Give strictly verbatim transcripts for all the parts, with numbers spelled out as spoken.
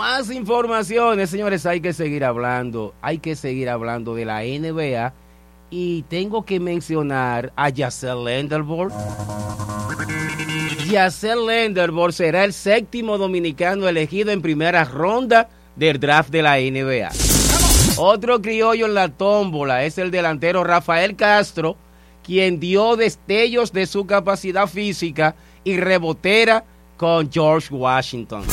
Más informaciones, señores, hay que seguir hablando, hay que seguir hablando de la N B A y tengo que mencionar a Giselle Lenderborg. Giselle Lenderborg será el séptimo dominicano elegido en primera ronda del draft de la N B A. Otro criollo en la tómbola es el delantero Rafael Castro, quien dio destellos de su capacidad física y rebotera con George Washington.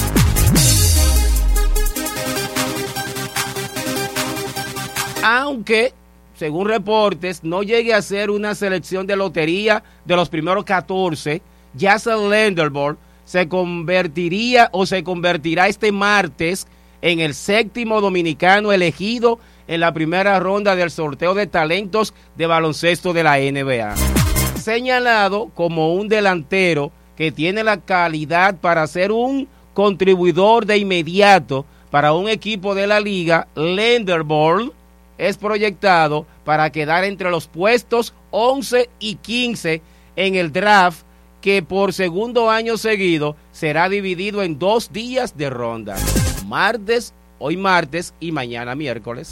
Aunque, según reportes, no llegue a ser una selección de lotería de los primeros catorce, Giselle Lenderborg se convertiría o se convertirá este martes en el séptimo dominicano elegido en la primera ronda del sorteo de talentos de baloncesto de la N B A. Señalado como un delantero que tiene la calidad para ser un contribuidor de inmediato para un equipo de la liga, Lenderborg es proyectado para quedar entre los puestos once y quince en el draft, que por segundo año seguido será dividido en dos días de ronda, martes, hoy martes y mañana miércoles.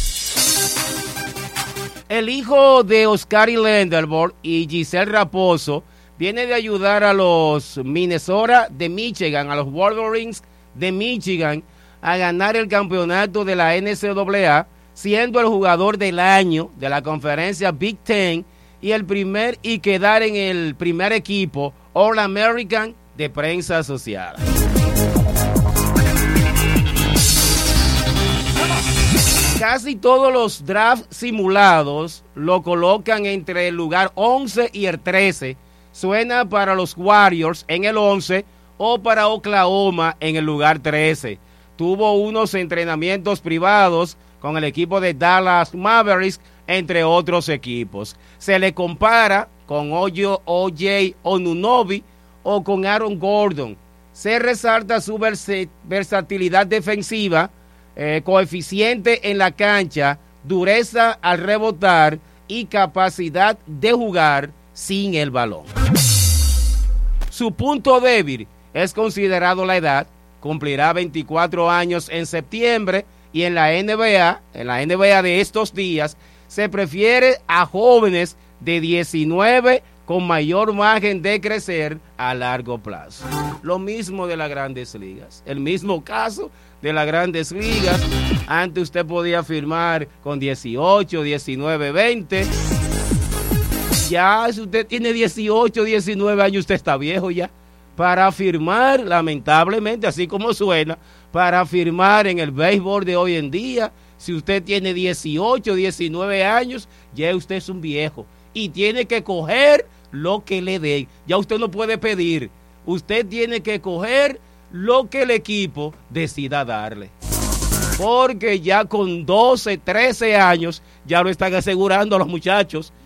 El hijo de Oscar Lenderborg y Giselle Raposo viene de ayudar a los Minnesota de Michigan, a los Wolverines de Michigan, a ganar el campeonato de la N C A A, siendo el jugador del año de la conferencia Big Ten y el primer y quedar en el primer equipo All American de prensa asociada. Casi todos los drafts simulados lo colocan entre el lugar once y el trece. Suena para los Warriors en el once o para Oklahoma en el lugar trece. Tuvo unos entrenamientos privados con el equipo de Dallas Mavericks, entre otros equipos. Se le compara con O J Anunoby o con Aaron Gordon. Se resalta su verse, versatilidad defensiva, eh, coeficiente en la cancha, dureza al rebotar y capacidad de jugar sin el balón. Su punto débil es considerado la edad. Cumplirá veinticuatro años en septiembre. Y en la N B A, en la N B A de estos días, se prefiere a jóvenes de diecinueve con mayor margen de crecer a largo plazo. Lo mismo de las grandes ligas, el mismo caso de las grandes ligas. Antes usted podía firmar con dieciocho, diecinueve, veinte. Ya si usted tiene dieciocho, diecinueve años, usted está viejo ya. Para firmar, lamentablemente, así como suena, para firmar en el béisbol de hoy en día, si usted tiene dieciocho, diecinueve años, ya usted es un viejo y tiene que coger lo que le den. Ya usted no puede pedir, usted tiene que coger lo que el equipo decida darle. Porque ya con doce, trece años, ya lo están asegurando a los muchachos